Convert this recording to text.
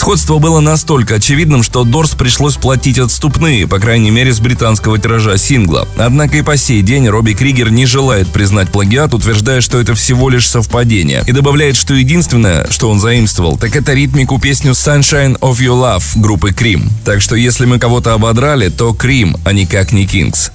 Сходство было настолько очевидным, что Doors пришлось платить отступные, по крайней мере с британского тиража сингла. Однако и по сей день Робби Кригер не желает признать плагиат, утверждая, что это всего лишь совпадение. И добавляет, что единственное, что он заимствовал, так это ритмику песню Sunshine of Your Love группы Cream. Так что если мы кого-то ободрали, то Cream, а никак не Kings.